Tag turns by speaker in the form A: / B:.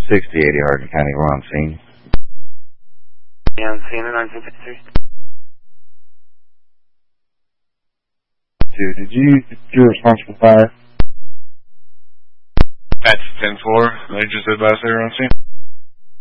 A: 6080 Hardin County, we're on scene.
B: Yeah, on scene at 1953.
A: Did you get your responsible fire?
C: That's 10-4. They just advised they were on scene.